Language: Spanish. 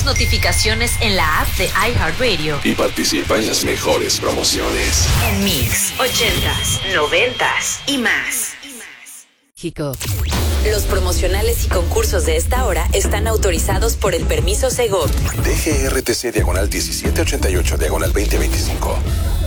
tus notificaciones en la app de iHeartRadio y participa en las mejores promociones. En Mix, 80s, 90s y más. México. Los promocionales y concursos de esta hora están autorizados por el permiso Segov. DGRTC /1788 /2025.